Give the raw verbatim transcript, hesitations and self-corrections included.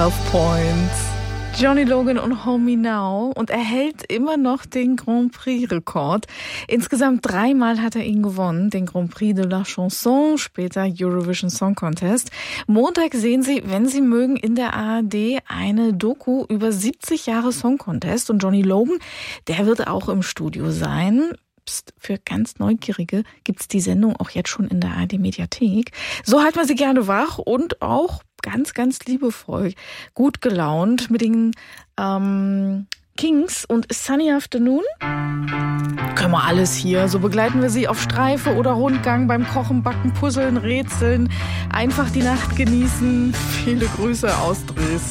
zwölf Points. Johnny Logan und Hold Me Now und er hält immer noch den Grand Prix-Rekord. Insgesamt dreimal hat er ihn gewonnen, den Grand Prix de la Chanson, später Eurovision Song Contest. Montag sehen Sie, wenn Sie mögen, in der A R D eine Doku über siebzig Jahre Song Contest und Johnny Logan, der wird auch im Studio sein. Psst, für ganz Neugierige gibt's die Sendung auch jetzt schon in der A R D-Mediathek. So halten wir Sie gerne wach und auch ganz, ganz liebevoll, gut gelaunt mit den ähm, Kings und Sunny Afternoon. Können wir alles hier. So begleiten wir Sie auf Streife oder Rundgang beim Kochen, Backen, Puzzeln, Rätseln. Einfach die Nacht genießen. Viele Grüße aus Dresden.